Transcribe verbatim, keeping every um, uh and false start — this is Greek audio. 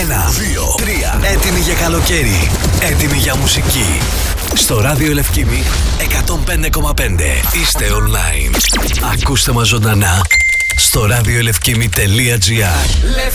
Ένα, δύο, τρία. Έτοιμοι για καλοκαίρι. Έτοιμοι για μουσική. Στο ράδιο Λευκήμη εκατόν πέντε κόμμα πέντε. Είστε online. Ακούστε μας ζωντανά στο ραδιολευκήμη τελεία τζι άρ.